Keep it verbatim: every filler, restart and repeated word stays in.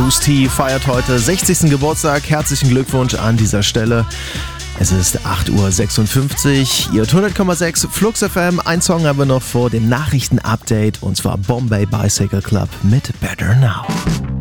Mousse T feiert heute sechzigsten Geburtstag. Herzlichen Glückwunsch an dieser Stelle. Es ist acht Uhr sechsundfünfzig. Ihr hundert Komma sechs Flux F M. Ein Song haben wir noch vor dem Nachrichten-Update, und zwar Bombay Bicycle Club mit Better Now.